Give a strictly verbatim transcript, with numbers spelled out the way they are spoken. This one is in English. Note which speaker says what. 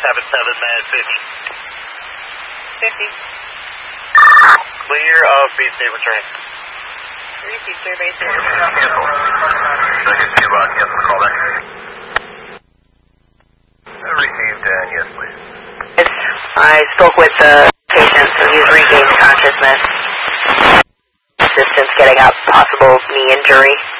Speaker 1: seven seven, man, fifty.
Speaker 2: fifty.
Speaker 1: Clear of base state returning.
Speaker 2: Repeat, clear base state.
Speaker 1: Cancel. Second two, uh, cancel the callback. Received, and yes, please.
Speaker 2: Yes, I spoke with the patient, so he's regained consciousness. Assistance getting up, possible knee injury.